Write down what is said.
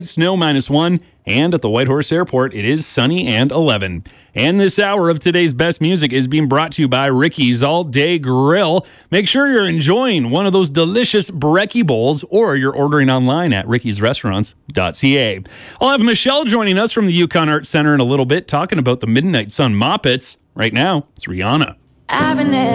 Snow -1, and at the Whitehorse Airport, it is sunny and 11. And this hour of today's best music is being brought to you by Ricky's All Day Grill. Make sure you're enjoying one of those delicious brekkie bowls, or you're ordering online at rickysrestaurants.ca. I'll have Michelle joining us from the Yukon Arts Center in a little bit, talking about the Midnight Sun Moppets. Right now, it's Rihanna.